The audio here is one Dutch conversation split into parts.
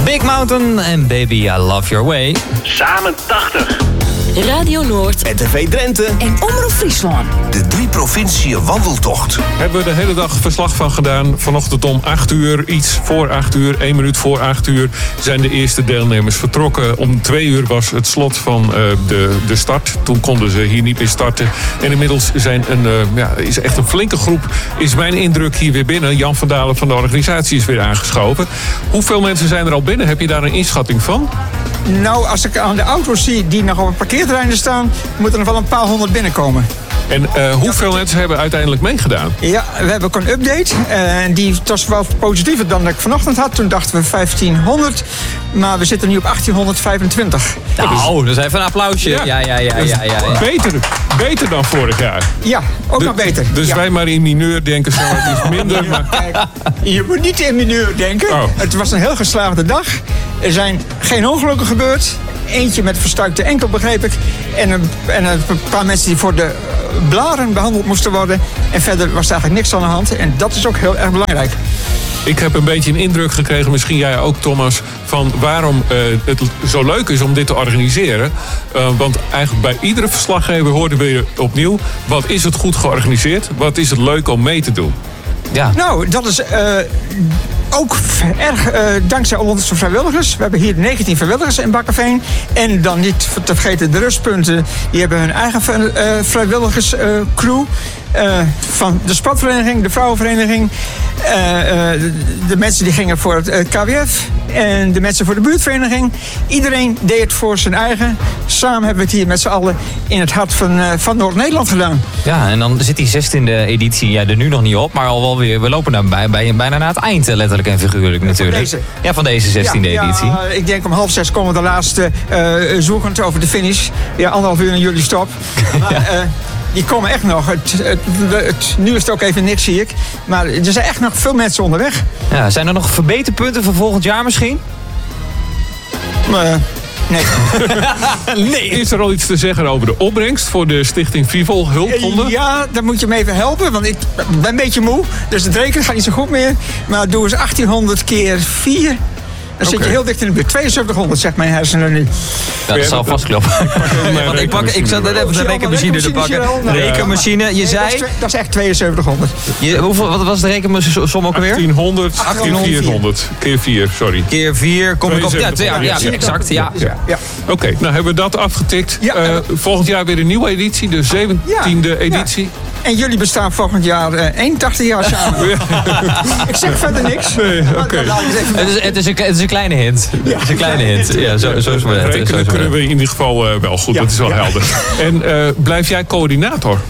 Big Mountain en Baby I Love Your Way. Samen 80. Radio Noord, RTV Drenthe en Omroep Friesland. De 3 provinciën wandeltocht. Hebben we de hele dag verslag van gedaan. Vanochtend om 8 uur, iets voor 8 uur, 1 minuut voor 8 uur... zijn de eerste deelnemers vertrokken. Om 2 uur was het slot van de start. Toen konden ze hier niet meer starten. En inmiddels is echt een flinke groep, is mijn indruk, hier weer binnen. Jan van Dalen van de organisatie is weer aangeschoven. Hoeveel mensen zijn er al binnen? Heb je daar een inschatting van? Nou, als ik aan de auto's zie die nog op het parkeerterrein staan, moeten er wel een paar honderd binnenkomen. En hoeveel mensen hebben uiteindelijk meegedaan? Ja, we hebben ook een update. En die was wel positiever dan ik vanochtend had. Toen dachten we 1500. Maar we zitten nu op 1825. Nou, dat is even een applausje. Ja. Beter dan vorig jaar. Ja, ook nog beter. Dus ja. Wij maar in mineur denken, zo, het is minder. Maar... Kijk, je moet niet in mineur denken. Oh. Het was een heel geslaagde dag. Er zijn geen ongelukken gebeurd. Eentje met verstuikte enkel, begreep ik. En een paar mensen die voor de blaren behandeld moesten worden. En verder was er eigenlijk niks aan de hand. En dat is ook heel erg belangrijk. Ik heb een beetje een indruk gekregen, misschien jij ook, Thomas, van waarom het zo leuk is om dit te organiseren. Want eigenlijk bij iedere verslaggever hoorden we opnieuw, wat is het goed georganiseerd? Wat is het leuk om mee te doen? Ja. Nou, dat is ook erg dankzij onze vrijwilligers. We hebben hier 19 vrijwilligers in Bakkeveen. En dan niet te vergeten de rustpunten. Die hebben hun eigen vrijwilligerscrew. Van de sportvereniging, de vrouwenvereniging. De mensen die gingen voor het KWF. En de mensen voor de buurtvereniging. Iedereen deed het voor zijn eigen. Samen hebben we het hier met z'n allen in het hart van Noord-Nederland gedaan. Ja, en dan zit die 16e editie er nu nog niet op. Maar al wel weer, we lopen dan bijna naar het eind, letterlijk en figuurlijk natuurlijk. Van deze 16e editie. Ja, ik denk om 5:30 komen de laatste zoekend over de finish. Ja, 1,5 uur en jullie stop. Maar, die komen echt nog. Nu is het ook even niks, zie ik. Maar er zijn echt nog veel mensen onderweg. Ja, zijn er nog verbeterpunten voor volgend jaar misschien? Nee. Nee. Is er al iets te zeggen over de opbrengst voor de stichting Vival Hulphonden? Ja, dan moet je me even helpen, want ik ben een beetje moe. Dus het rekenen gaat niet zo goed meer. Maar doe eens 1800 keer 4. Dan zit je heel dicht in de buurt. 7200, zegt mijn hersenen nu. Ja, dat zal vastkloppen. Ik zat net even de rekenmachine te pakken. Rekenmachine, je zei... Dat is echt 7200. Wat was de rekensom ook alweer? 1800 keer 400. Keer 4, sorry. Keer 4 kom ik op... Ja, exact. Ja. Oké, nou hebben we dat afgetikt. Ja, volgend jaar weer een nieuwe editie, de 17e editie. Ja. En jullie bestaan volgend jaar 81 jaar samen. Ik zeg verder niks. Nee, oké. Het is een kleine hint. Het is een kleine hint. Ja, zo is het. Rekenen kunnen we in ieder geval wel goed. Dat is wel helder. En blijf jij coördinator?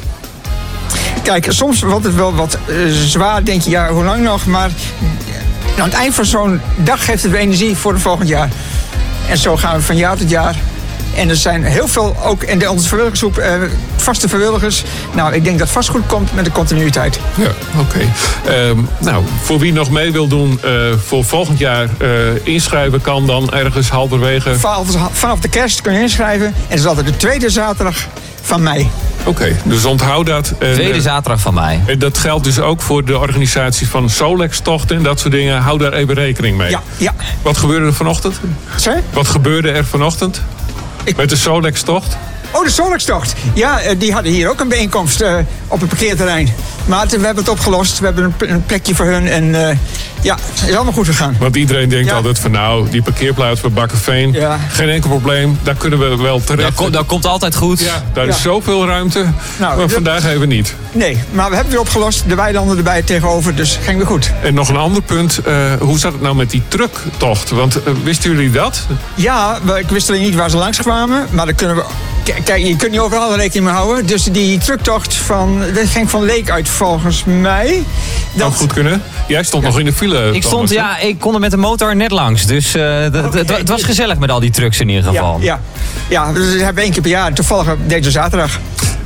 Kijk, soms wordt het wel wat zwaar. Denk je, ja, hoe lang nog? Maar aan het eind van zo'n dag geeft het weer energie voor het volgend jaar. En zo gaan we van jaar tot jaar. En er zijn heel veel, ook in onze vrijwilligersgroep, vaste vrijwilligers. Nou, ik denk dat het vast goed komt met de continuïteit. Ja, oké. Nou, voor wie nog mee wil doen voor volgend jaar inschrijven kan dan ergens halverwege... Vanaf de kerst kun je inschrijven. En dat is altijd de tweede zaterdag van mei. Oké, dus onthoud dat. Tweede zaterdag van mei. En dat geldt dus ook voor de organisatie van Solex-tochten en dat soort dingen. Hou daar even rekening mee. Ja. Wat gebeurde er vanochtend? Sorry? Wat gebeurde er vanochtend? Met de Solex-tocht? Oh, de Solex-tocht. Ja, die hadden hier ook een bijeenkomst op het parkeerterrein. Maar we hebben het opgelost. We hebben een plekje voor hun. En het is allemaal goed gegaan. Want iedereen denkt altijd van nou, die parkeerplaats voor Bakkeveen. Ja. Geen enkel probleem. Daar kunnen we wel terecht. Dat komt altijd goed. Ja, daar is zoveel ruimte. Maar vandaag even niet. Nee, maar we hebben het weer opgelost. De weilanden erbij tegenover. Dus ging weer goed. En nog een ander punt. Hoe zat het nou met die trucktocht? Want wisten jullie dat? Ja, ik wist alleen niet waar ze langskwamen. Maar dan kunnen we... Kijk, je kunt niet overal rekening mee houden. Dus die trucktocht dat ging van Leek uit volgens mij. Dat goed kunnen. Jij stond nog in de file. Ik kon er met de motor net langs. Dus het was gezellig met al die trucks in ieder geval. Ja, dus we hebben 1 keer per jaar. Toevallig deze zaterdag.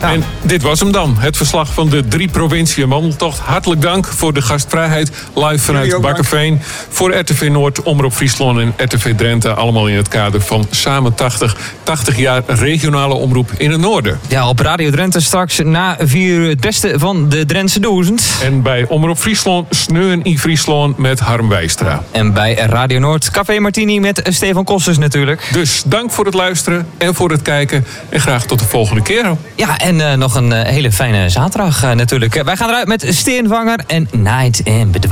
Ja. En dit was hem dan. Het verslag van de 3 provinciën wandeltocht. Hartelijk dank voor de gastvrijheid. Live vanuit Bakkeveen. Voor RTV Noord, Omroep Friesland en RTV Drenthe. Allemaal in het kader van Samen 80 jaar regionale omroep in het noorden. Ja, op Radio Drenthe straks na 4 uur het beste van de Drentse 1000. En bij Omroep Friesland, Sneun in Friesland met Harm Wijstra. En bij Radio Noord, Café Martini met Stefan Kosters natuurlijk. Dus dank voor het luisteren en voor het kijken. En graag tot de volgende keer. Ja, en nog een hele fijne zaterdag natuurlijk. Wij gaan eruit met Steenvanger en Night in Bedwijn.